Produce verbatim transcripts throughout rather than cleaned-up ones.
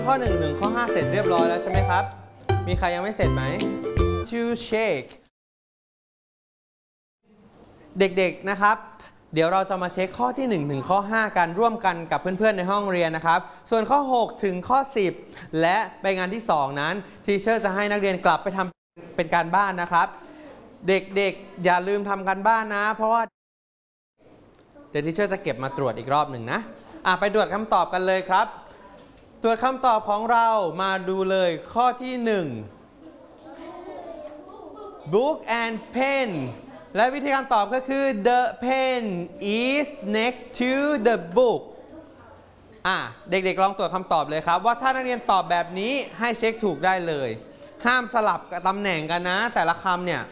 ข้อหนึ่งถึงข้อห้าเสร็จเรียบร้อยแล้วใช่ไหมครับมีใครยังไม่เสร็จไหม to shake เด็กๆนะครับเดี๋ยวเราจะมาเช็คข้อที่หนึ่งถึงข้อห้ากันร่วมกันกับเพื่อนๆในห้องเรียนนะครับส่วนข้อหกถึงข้อสิบและใบงานที่สองนั้นทีเชอร์จะให้นักเรียนกลับไปทำเป็นการบ้านนะครับเด็กๆอย่าลืมทำการบ้านนะเพราะว่าเดี๋ยวทีเชอร์จะเก็บมาตรวจอีกรอบหนึ่งนะอ่ะไปตรวจคำตอบกันเลยครับตรวจคำตอบของเรามาดูเลยข้อที่หนึ่ง book and pen และวิธีการตอบก็คือ the pen is next to the book อ่ะเด็กๆลองตรวจคำตอบเลยครับว่าถ้านักเรียนตอบแบบนี้ให้เช็คถูกได้เลยห้ามสลับกับตำแหน่งกันนะแต่ละคำเนี่ย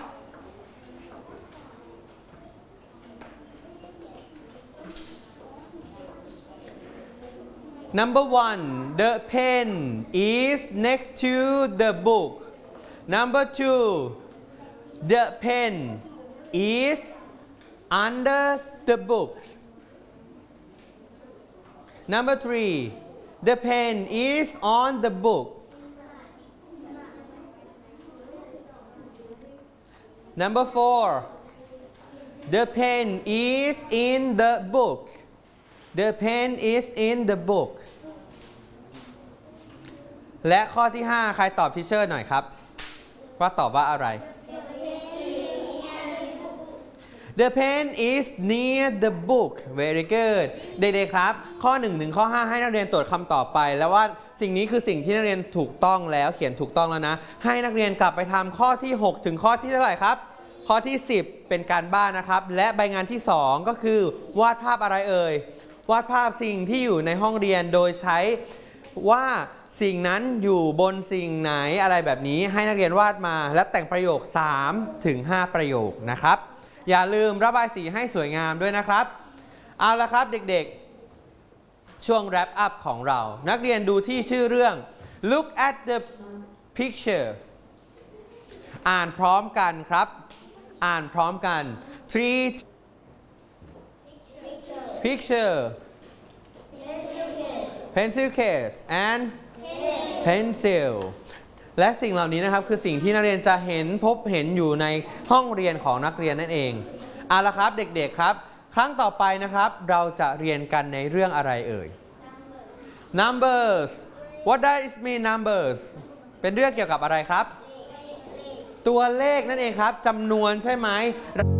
Number one, the pen is next to the book. Number two, the pen is under the book. Number three, the pen is on the book. Number four, the pen is in the book.The pen is in the book และข้อที่ห้าใครตอบทีเชอร์หน่อยครับว่าตอบว่าอะไร The pen is near the book very good เด็กๆครับข้อหนึ่งถึงข้อห้าให้นักเรียนตรวจคำตอบไปแล้วว่าสิ่งนี้คือสิ่งที่นักเรียนถูกต้องแล้วเขียนถูกต้องแล้วนะให้นักเรียนกลับไปทำข้อที่หกถึงข้อที่เท่าไหร่ครับข้อที่สิบเป็นการบ้านนะครับและใบงานที่สองก็คือวาดภาพอะไรเอ่ยวาดภาพสิ่งที่อยู่ในห้องเรียนโดยใช้ว่าสิ่งนั้นอยู่บนสิ่งไหนอะไรแบบนี้ให้นักเรียนวาดมาและแต่งประโยค สามถึงห้า ประโยคนะครับอย่าลืมระบายสีให้สวยงามด้วยนะครับเอาละครับเด็กๆช่วง wrap up ของเรานักเรียนดูที่ชื่อเรื่อง look at the picture อ่านพร้อมกันครับอ่านพร้อมกัน three picture pencil case and pencil และสิ่งเหล่านี้นะครับคือสิ่งที่นักเรียนจะเห็นพบเห็นอยู่ในห้องเรียนของนักเรียนนั่นเองเอาละครับเด็กๆครับครั้งต่อไปนะครับเราจะเรียนกันในเรื่องอะไรเอ่ย numbers what does it mean numbers เป็นเรื่องเกี่ยวกับอะไรครับตัวเลขนั่นเองครับจำนวนใช่ไหม